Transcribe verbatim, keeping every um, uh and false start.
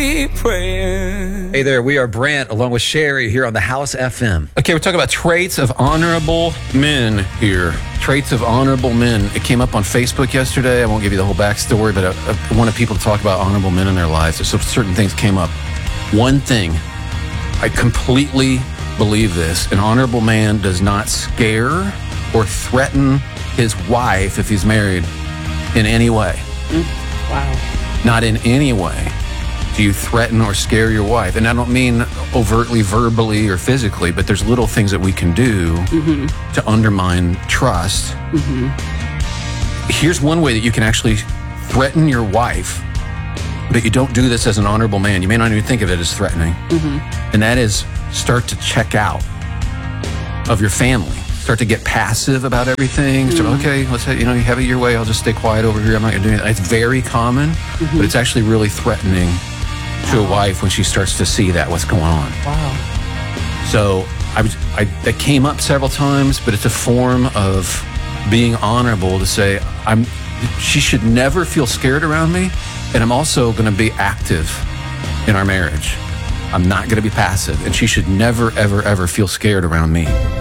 Hey there, we are Brant along with Sherry here on the House F M. Okay, we're talking about traits of honorable men here. Traits of honorable men. It came up on Facebook yesterday. I won't give you the whole backstory, but I, I wanted people to talk about honorable men in their lives. So certain things came up. One thing, I completely believe this. An honorable man does not scare or threaten his wife if he's married in any way. Mm, wow. Not in any way do you threaten or scare your wife. And I don't mean overtly verbally or physically, but there's little things that we can do mm-hmm. to undermine trust. Mm-hmm. Here's one way that you can actually threaten your wife, but you don't do this as an honorable man. You may not even think of it as threatening. Mm-hmm. And that is start to check out of your family. Start to get passive about everything. Mm-hmm. Start, okay, let's have, you know, you have it your way. I'll just stay quiet over here. I'm not going to do anything. It's very common, mm-hmm. but it's actually really threatening to wow. a wife when she starts to see that, what's going on. Wow. So I, was, I that came up several times, but it's a form of being honorable to say, I'm. she should never feel scared around me, and I'm also going to be active in our marriage. I'm not going to be passive, and she should never, ever, ever feel scared around me.